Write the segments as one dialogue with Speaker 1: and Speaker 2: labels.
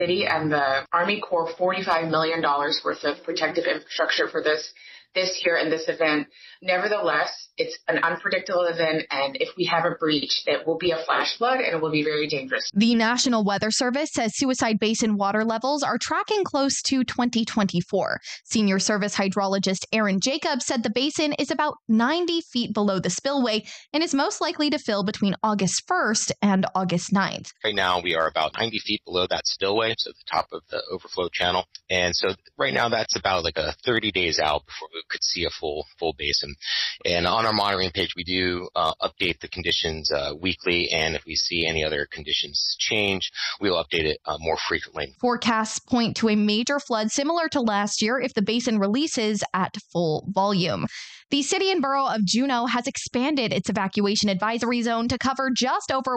Speaker 1: city and the Army Corps $45 million worth of protective infrastructure for this year and this event. Nevertheless, it's an unpredictable event, and if we have a breach, it will be a flash flood and it will be very dangerous.
Speaker 2: The National Weather Service says Suicide Basin water levels are tracking close to 2024. Senior Service Hydrologist Aaron Jacobs said the basin is about 90 feet below the spillway and is most likely to fill between August 1st and August 9th.
Speaker 3: Right now, we are about 90 feet below that spillway, so the top of the overflow channel. And so right now, that's about like a 30 days out before we could see a full basin. And on our monitoring page, we do update the conditions weekly, and if we see any other conditions change, we'll update it more frequently.
Speaker 2: Forecasts point to a major flood similar to last year if the basin releases at full volume. The city and borough of Juneau has expanded its evacuation advisory zone to cover just over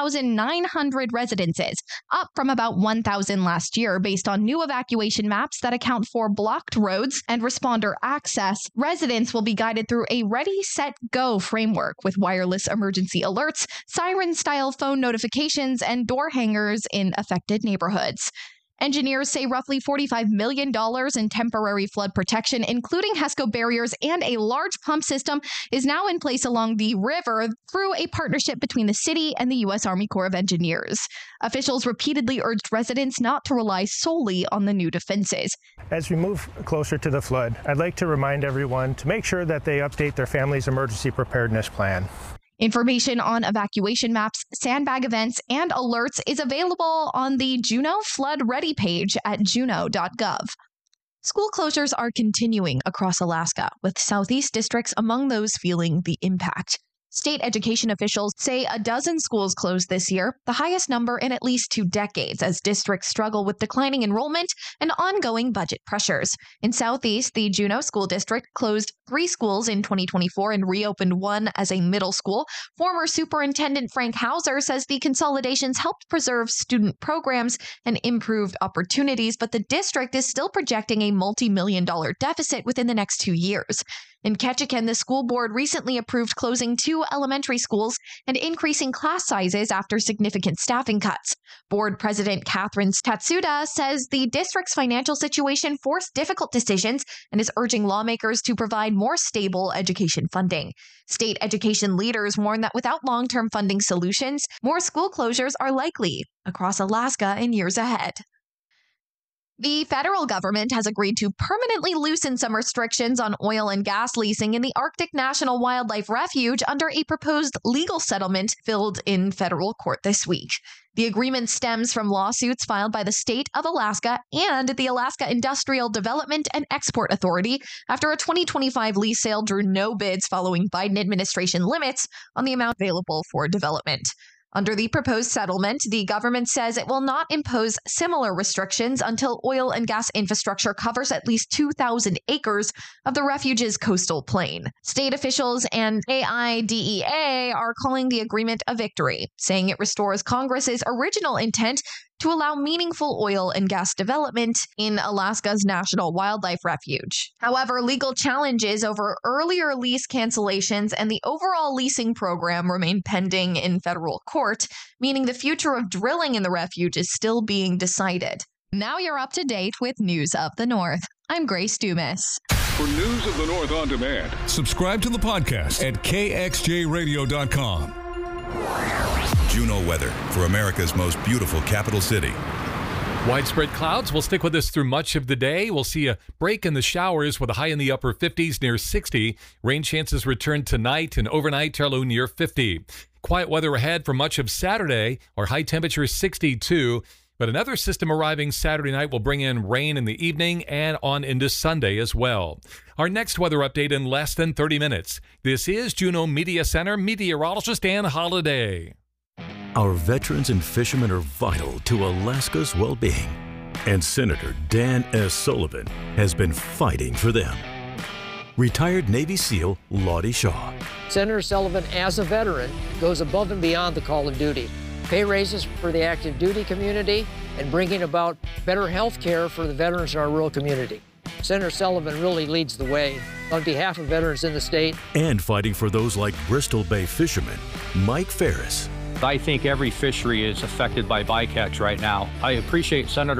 Speaker 2: 1,900 residences, up from about 1,000 last year based on new evacuation maps that account for blocked roads and responder access. Residents will be guided through a ready, set, go framework with wireless emergency alerts, siren-style phone notifications, and door hangers in affected neighborhoods. Engineers say roughly $45 million in temporary flood protection, including HESCO barriers and a large pump system, is now in place along the river through a partnership between the city and the U.S. Army Corps of Engineers. Officials repeatedly urged residents not to rely solely on the new defenses.
Speaker 4: As we move closer to the flood, I'd like to remind everyone to make sure that they update their family's emergency preparedness plan.
Speaker 2: Information on evacuation maps, sandbag events, and alerts is available on the Juneau Flood Ready page at juneau.gov. School closures are continuing across Alaska, with Southeast districts among those feeling the impact. State education officials say a dozen schools closed this year, the highest number in at least 2 decades, as districts struggle with declining enrollment and ongoing budget pressures. In Southeast, the Juneau School District closed 3 schools in 2024 and reopened 1 as a middle school. Former Superintendent Frank Hauser says the consolidations helped preserve student programs and improved opportunities, but the district is still projecting a multi-million-dollar deficit within the next 2 years. In Ketchikan, the school board recently approved closing 2 elementary schools and increasing class sizes after significant staffing cuts. Board President Catherine Tatsuda says the district's financial situation forced difficult decisions and is urging lawmakers to provide more stable education funding. State education leaders warn that without long-term funding solutions, more school closures are likely across Alaska in years ahead. The federal government has agreed to permanently loosen some restrictions on oil and gas leasing in the Arctic National Wildlife Refuge under a proposed legal settlement filed in federal court this week. The agreement stems from lawsuits filed by the state of Alaska and the Alaska Industrial Development and Export Authority after a 2025 lease sale drew no bids following Biden administration limits on the amount available for development. Under the proposed settlement, the government says it will not impose similar restrictions until oil and gas infrastructure covers at least 2,000 acres of the refuge's coastal plain. State officials and AIDEA are calling the agreement a victory, saying it restores Congress's original intent to allow meaningful oil and gas development in Alaska's National Wildlife Refuge. However, legal challenges over earlier lease cancellations and the overall leasing program remain pending in federal court, meaning the future of drilling in the refuge is still being decided. Now you're up to date with News of the North. I'm Grace Dumas.
Speaker 5: For News of the North on demand, subscribe to the podcast at kxjradio.com.
Speaker 6: Juneau weather for America's most beautiful capital city.
Speaker 7: Widespread clouds will stick with us through much of the day. We'll see a break in the showers with a high in the upper 50s near 60. Rain chances return tonight and overnight to a low near 50. Quiet weather ahead for much of Saturday. Our high temperature is 62. But another system arriving Saturday night will bring in rain in the evening and on into Sunday as well. Our next weather update in less than 30 minutes. This is Juneau Media Center meteorologist Dan Holliday.
Speaker 6: Our veterans and fishermen are vital to Alaska's well-being, and Senator Dan S. Sullivan has been fighting for them. Retired Navy SEAL Lottie Shaw.
Speaker 8: Senator Sullivan, as a veteran, goes above and beyond the call of duty. Pay raises for the active duty community and bringing about better health care for the veterans in our rural community. Senator Sullivan really leads the way on behalf of veterans in the state.
Speaker 6: And fighting for those like Bristol Bay fisherman Mike Ferris.
Speaker 9: I think every fishery is affected by bycatch right now. I appreciate Senator